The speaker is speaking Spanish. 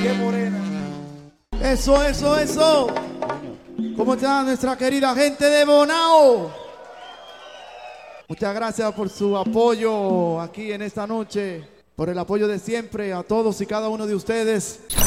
qué morena. Eso, eso, eso. ¿Cómo está nuestra querida gente de Bonao? Muchas gracias por su apoyo aquí en esta noche, por el apoyo de siempre a todos y cada uno de ustedes.